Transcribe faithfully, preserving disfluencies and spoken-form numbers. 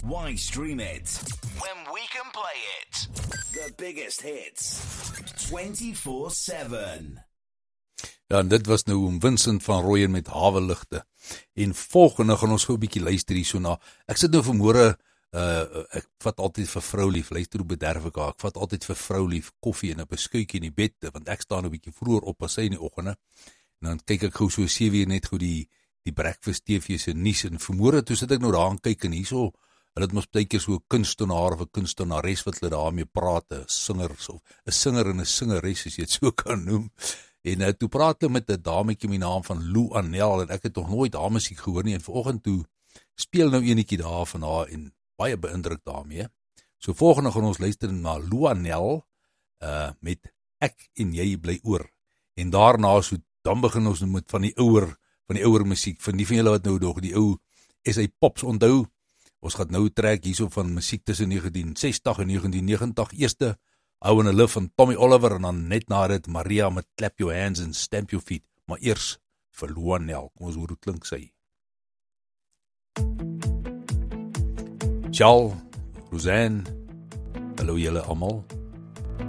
Why stream it when we can play it? The biggest hits, twenty-four seven. Ja, en dit was nou om Vincent van Rooyen met Haweligte. En volgende gaan ons gou 'n bietjie luister hierso na. Ek sit nou vanmôre, uh, ek vat altyd vir vrou lief, luister hoe bederf ek haar. Ek vat altyd vir vrou lief koffie en 'n beskuitjie in die bed, want ek staan 'n bietjie vroeër op as sy in die oggende. En dan kyk ek gou so sewe uur net gou die die breakfast T V se nuus en vanmôre toe sit ek nou daar en kyk en hierso, hulle het mos baie keer so 'n kunstenaar of 'n kunstenares wat hulle daarmee praat, 'n singer of 'n singer en 'n singeres as jy dit so kan noem. En uh, toe praat hulle met 'n dametjie met die naam van Lou Anel en ek het nog nooit haar musiek gehoor nie en vanoggend toe speel nou enetjie daar van haar en baie beïndruk daarmee. So volgende gaan ons luister na Lou Anel uh, met Ek en jy bly oor. En daarna so dan begin ons met van die ouer van die ouer musiek, van die van julle wat nou nog die ou S A Pops onthou. Ons gaan nou trek hierso van musiek tussen negentien sestig en negentien negentig. Eerste Hou in 'n Lift van Tommy Oliver en dan net na dit Maria met Clap Your Hands and Stamp Your Feet. Maar eers vir Lou Anel. Kom ons hoor hoe klink sy. Ciao, Roseanne. Hallo julle almal.